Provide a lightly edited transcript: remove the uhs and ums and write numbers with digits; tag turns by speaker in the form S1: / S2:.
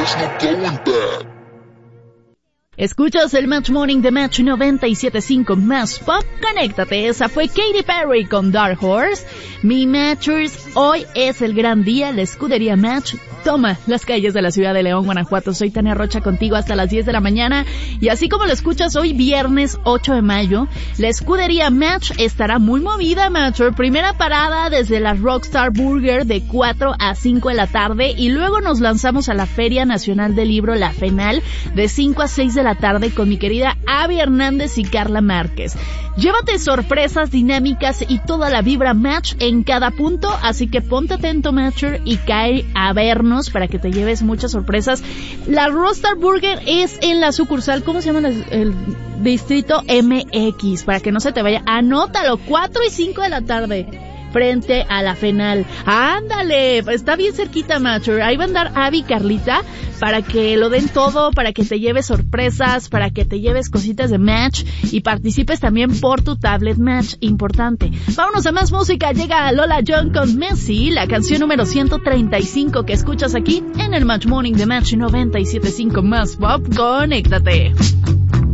S1: there's no going back.
S2: Escuchas el Match Morning de Match 97.5 más Pop. Conéctate, esa fue Katy Perry con Dark Horse. Mi Matchers, hoy es el gran día, la escudería Match toma las calles de la ciudad de León, Guanajuato. Soy Tania Rocha contigo hasta las 10 de la mañana. Y así como lo escuchas, hoy viernes 8 de mayo, la escudería Match estará muy movida, Matcher. Primera parada desde la Rockstar Burger de 4 a 5 de la tarde y luego nos lanzamos a la Feria Nacional del Libro, la FENAL, de 5 a 6 de la tarde con mi querida Abby Hernández y Carla Márquez. Llévate sorpresas, dinámicas y toda la vibra Match en cada punto, así que ponte atento, Matcher, y cae a vernos para que te lleves muchas sorpresas. La Rockstar Burger es en la sucursal, ¿cómo se llama el distrito? MX, para que no se te vaya. Anótalo, 4 y 5 de la tarde. Frente a la FENAL. ¡Ándale! Está bien cerquita, Matcher. Ahí va a andar Abby y Carlita para que lo den todo, para que te lleves sorpresas, para que te lleves cositas de Match y participes también por tu tablet Match. Importante. Vámonos a más música. Llega Lola John con Messi, la canción número 135 que escuchas aquí en el Match Morning de Match 97.5 más Pop. Conéctate.